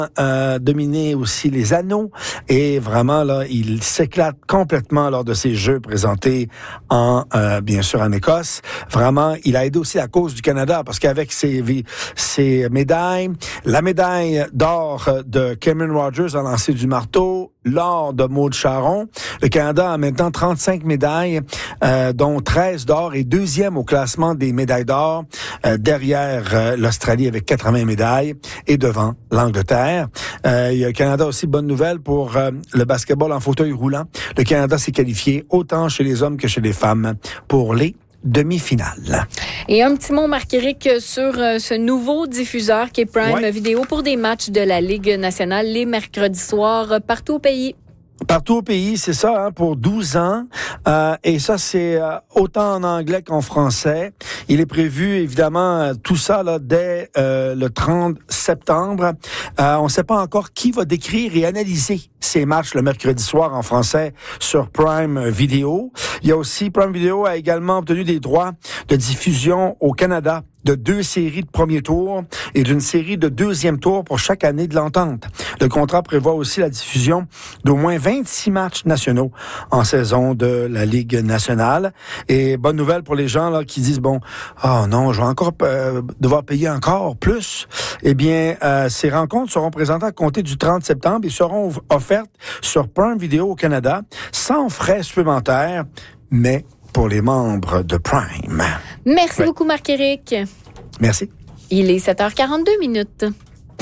dominé aussi les anneaux et vraiment là, il s'éclate complètement lors de ces Jeux présentés bien sûr en Écosse. Vraiment, il a aidé aussi la cause du Canada parce qu'avec ses médailles, la médaille d'or de Cameron Rogers en lancer du marteau, l'or de Maud Charon, le Canada a maintenant 35 médailles, dont 13 d'or et deuxième au classement des médailles d'or, derrière l'Australie avec 80 médailles et devant l'Angleterre. Il y a le Canada aussi, bonne nouvelle pour le basketball en fauteuil roulant. Le Canada s'est qualifié autant chez les hommes que chez les femmes pour les demi-finales. Et un petit mot, Marc-Éric, sur ce nouveau diffuseur qui est Prime Video pour des matchs de la Ligue nationale les mercredis soirs partout au pays. Partout au pays, c'est ça, pour 12 ans. Et ça, c'est autant en anglais qu'en français. Il est prévu, évidemment, tout ça là dès le 30 septembre. On ne sait pas encore qui va décrire et analyser ces matchs le mercredi soir en français sur Prime Video. Il y a aussi, Prime Video a également obtenu des droits de diffusion au Canada de 2 séries de premier tour et d'une série de deuxième tour pour chaque année de l'entente. Le contrat prévoit aussi la diffusion d'au moins 26 matchs nationaux en saison de la Ligue nationale. Et bonne nouvelle pour les gens là qui disent, bon, oh non, je vais encore devoir payer encore plus. Eh bien, ces rencontres seront présentées à compter du 30 septembre et seront offertes sur Prime Video au Canada sans frais supplémentaires, mais pour les membres de Prime. Merci beaucoup, Marc-Éric. Merci. Il est 7h42.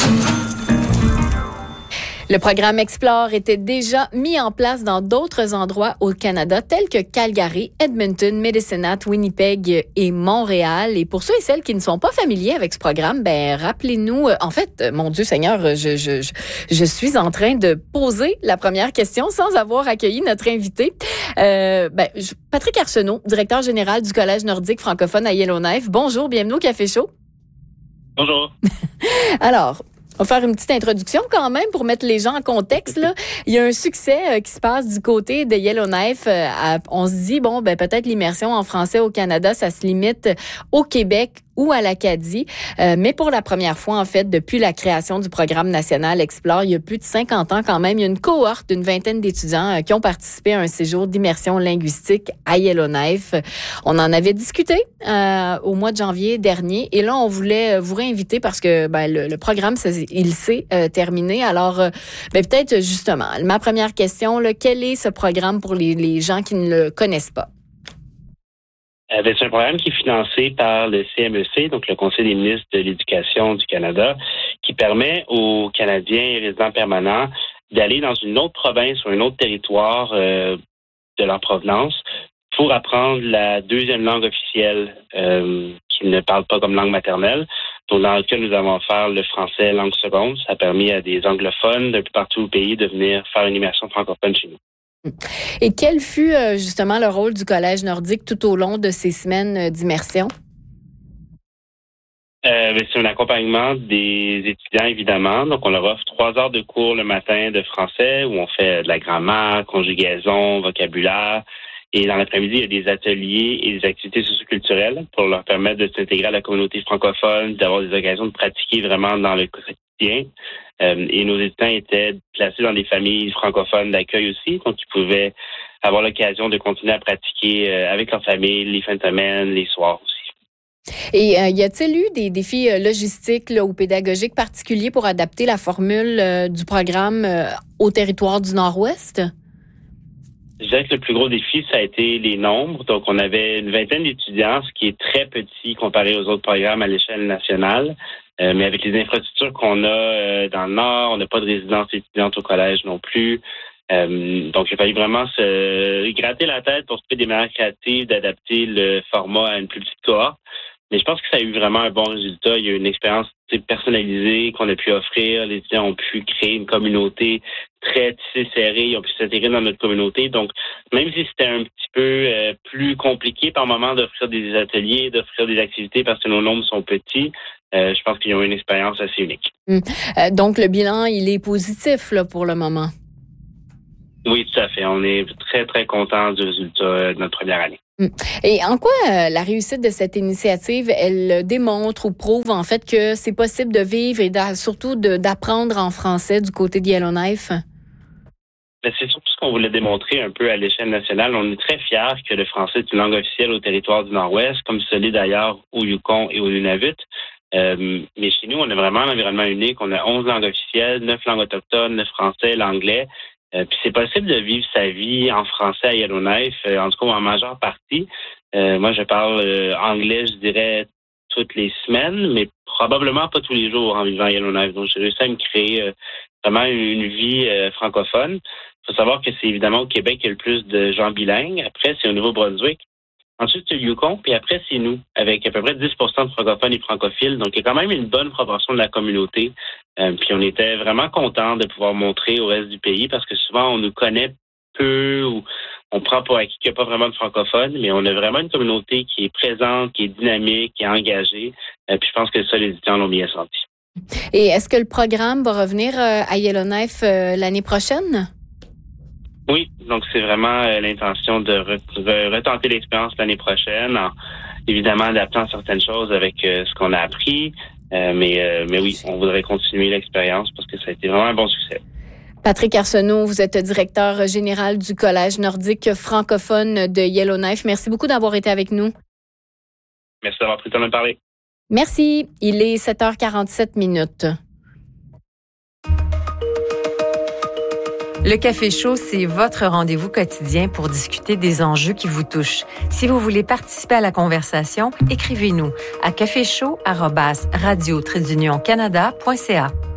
Le programme Explore était déjà mis en place dans d'autres endroits au Canada, tels que Calgary, Edmonton, Medicine Hat, Winnipeg et Montréal. Et pour ceux et celles qui ne sont pas familiers avec ce programme, rappelez-nous, en fait, mon Dieu Seigneur, je suis en train de poser la première question sans avoir accueilli notre invité. Patrick Arsenault, directeur général du Collège nordique francophone à Yellowknife. Bonjour, bienvenue au Café Chaud. Bonjour. Alors, on va faire une petite introduction quand même pour mettre les gens en contexte. Là. Il y a un succès qui se passe du côté de Yellowknife. On se dit, peut-être l'immersion en français au Canada, ça se limite au Québec ou à l'Acadie. Mais pour la première fois, en fait, depuis la création du programme national Explore, il y a plus de 50 ans quand même, il y a une cohorte d'une vingtaine d'étudiants qui ont participé à un séjour d'immersion linguistique à Yellowknife. On en avait discuté au mois de janvier dernier et là, on voulait vous réinviter parce que le programme, il s'est terminé. Alors, peut-être justement, ma première question, là, quel est ce programme pour les gens qui ne le connaissent pas? C'est un programme qui est financé par le CMEC, donc le Conseil des ministres de l'Éducation du Canada, qui permet aux Canadiens et résidents permanents d'aller dans une autre province ou un autre territoire de leur provenance pour apprendre la deuxième langue officielle qu'ils ne parlent pas comme langue maternelle. Donc, dans le cas, nous avons offert le français langue seconde. Ça a permis à des anglophones d'un peu partout au pays de venir faire une immersion francophone chez nous. Et quel fut justement le rôle du Collège nordique tout au long de ces semaines d'immersion? C'est un accompagnement des étudiants, évidemment. Donc, on leur offre 3 heures de cours le matin de français où on fait de la grammaire, conjugaison, vocabulaire. Et dans l'après-midi, il y a des ateliers et des activités socioculturelles pour leur permettre de s'intégrer à la communauté francophone, d'avoir des occasions de pratiquer vraiment dans le quotidien. Et nos étudiants étaient placés dans des familles francophones d'accueil aussi, donc ils pouvaient avoir l'occasion de continuer à pratiquer avec leur famille les fins de semaine, les soirs aussi. Et y a-t-il eu des défis logistiques ou pédagogiques particuliers pour adapter la formule du programme au territoire du Nord-Ouest? Je dirais que le plus gros défi, ça a été les nombres. Donc, on avait une vingtaine d'étudiants, ce qui est très petit comparé aux autres programmes à l'échelle nationale. Mais avec les infrastructures qu'on a dans le Nord, on n'a pas de résidence étudiante au collège non plus. Donc, il a fallu vraiment se gratter la tête pour trouver des manières créatives d'adapter le format à une plus petite cohorte. Mais je pense que ça a eu vraiment un bon résultat. Il y a eu une expérience personnalisée qu'on a pu offrir. Les étudiants ont pu créer une communauté très tissée, serrée. Ils ont pu s'intégrer dans notre communauté. Donc, même si c'était un petit peu plus compliqué par moment d'offrir des ateliers, d'offrir des activités parce que nos nombres sont petits, je pense qu'ils ont eu une expérience assez unique. Donc, le bilan, il est positif là, pour le moment. Oui, tout à fait. On est très, très contents du résultat de notre première année. Et en quoi la réussite de cette initiative, elle démontre ou prouve en fait que c'est possible de vivre et surtout d'apprendre en français du côté de Yellowknife? C'est surtout ce qu'on voulait démontrer un peu à l'échelle nationale. On est très fiers que le français est une langue officielle au territoire du Nord-Ouest, comme ce l'est d'ailleurs au Yukon et au Nunavut. Mais chez nous, on a vraiment un environnement unique. On a 11 langues officielles, 9 langues autochtones, le français, l'anglais. Puis c'est possible de vivre sa vie en français à Yellowknife, en tout cas en majeure partie. Moi, je parle anglais, je dirais, toutes les semaines, mais probablement pas tous les jours en vivant à Yellowknife. Donc, j'ai réussi à me créer vraiment une vie francophone. Il faut savoir que c'est évidemment au Québec qu'il y a le plus de gens bilingues. Après, c'est au Nouveau-Brunswick. Ensuite, c'est le Yukon. Puis après, c'est nous, avec à peu près 10% de francophones et francophiles. Donc, il y a quand même une bonne proportion de la communauté. Puis on était vraiment contents de pouvoir montrer au reste du pays parce que souvent, on nous connaît peu ou on prend pour acquis qu'il n'y a pas vraiment de francophones, mais on a vraiment une communauté qui est présente, qui est dynamique, qui est engagée. Puis je pense que ça, les étudiants l'ont bien senti. Et est-ce que le programme va revenir à Yellowknife l'année prochaine? Oui, donc c'est vraiment l'intention de retenter l'expérience l'année prochaine, en évidemment adaptant certaines choses avec ce qu'on a appris. Mais oui, on voudrait continuer l'expérience parce que ça a été vraiment un bon succès. Patrick Arsenault, vous êtes directeur général du Collège nordique francophone de Yellowknife. Merci beaucoup d'avoir été avec nous. Merci d'avoir pris le temps de me parler. Merci. Il est 7h47. Le Café Chaud, c'est votre rendez-vous quotidien pour discuter des enjeux qui vous touchent. Si vous voulez participer à la conversation, écrivez-nous à caféchaud@radio-canada.ca.